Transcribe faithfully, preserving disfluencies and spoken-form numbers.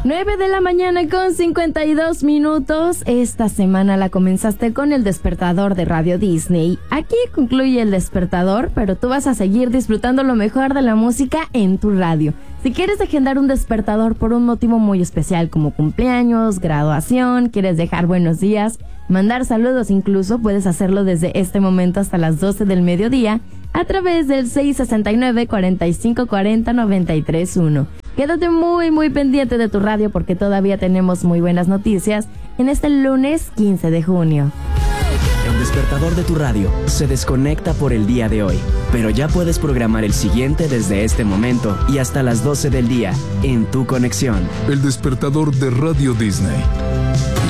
nueve de la mañana con cincuenta y dos minutos. Esta semana la comenzaste con el despertador de Radio Disney. Aquí concluye el despertador, pero tú vas a seguir disfrutando lo mejor de la música en tu radio. Si quieres agendar un despertador por un motivo muy especial como cumpleaños, graduación, quieres dejar buenos días, mandar saludos incluso, puedes hacerlo desde este momento hasta las doce del mediodía a través del seis sesenta y nueve, cuarenta y cinco cuarenta, noventa y tres uno. Quédate muy muy pendiente de tu radio porque todavía tenemos muy buenas noticias en este lunes quince de junio. El despertador de tu radio se desconecta por el día de hoy, pero ya puedes programar el siguiente desde este momento y hasta las doce del día en tu conexión. El despertador de Radio Disney.